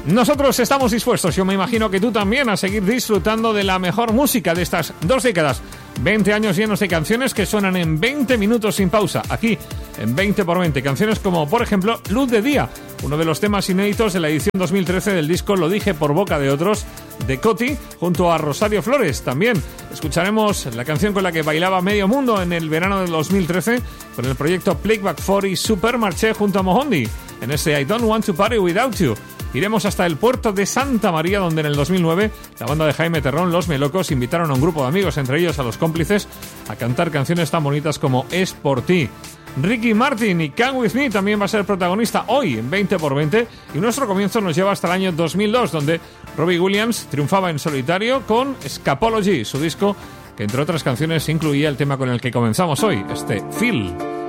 Nosotros estamos dispuestos, yo me imagino que tú también, a seguir disfrutando de la mejor música de estas 2 décadas. 20 años llenos de canciones que suenan en 20 minutos sin pausa, aquí en 20x20. Canciones como, por ejemplo, Luz de Día, uno de los temas inéditos de la edición 2013 del disco Lo dije por boca de otros, de Coti, junto a Rosario Flores. También escucharemos la canción con la que bailaba medio mundo en el verano del 2013 con el proyecto Playback 4 y Supermarché junto a Mohondi, en ese I Don't Want to Party Without You. Iremos hasta el puerto de Santa María, donde en el 2009 la banda de Jaime Terrón, Los Melocos, invitaron a un grupo de amigos, entre ellos a Los Cómplices, a cantar canciones tan bonitas como Es por ti. Ricky Martin y Come With Me también va a ser protagonista hoy en 20x20, y nuestro comienzo nos lleva hasta el año 2002, donde Robbie Williams triunfaba en solitario con Scapology, su disco que entre otras canciones incluía el tema con el que comenzamos hoy, este Feel.